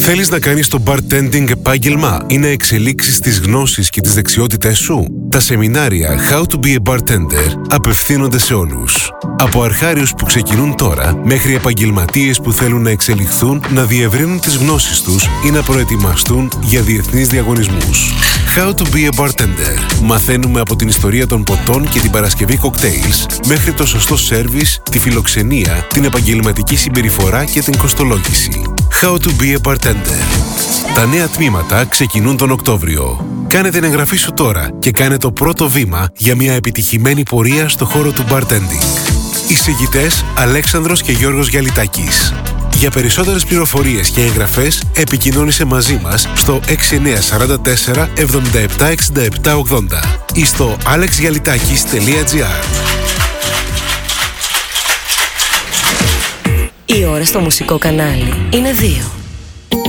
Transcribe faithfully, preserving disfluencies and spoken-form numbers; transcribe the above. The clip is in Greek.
Θέλεις να κάνεις το bartending επάγγελμα ή να εξελίξεις τις γνώσεις και τις δεξιότητές σου? Τα σεμινάρια How to be a bartender απευθύνονται σε όλους. Από αρχάριους που ξεκινούν τώρα μέχρι επαγγελματίες που θέλουν να εξελιχθούν, να διευρύνουν τις γνώσεις τους ή να προετοιμαστούν για διεθνείς διαγωνισμούς. How to be a bartender. Μαθαίνουμε από την ιστορία των ποτών και την παρασκευή κοκτέιλς μέχρι το σωστό σέρβις, τη φιλοξενία, την επαγγελματική συμπεριφορά και την κοστολόγηση. How to be a bartender. Τα νέα τμήματα ξεκινούν τον Οκτώβριο. Κάνε την εγγραφή σου τώρα και κάνε το πρώτο βήμα για μια επιτυχημένη πορεία στο χώρο του bartending. Εισηγητές Αλέξανδρος και Γιώργος Γιαλιτάκης. Για περισσότερες πληροφορίες και εγγραφές επικοινώνησε μαζί μας στο έξι εννιά τέσσερα τέσσερα εβδομήντα επτά εξήντα επτά ογδόντα ή στο alexgialitakis τελεία gr. Η ώρα στο μουσικό κανάλι είναι δύο.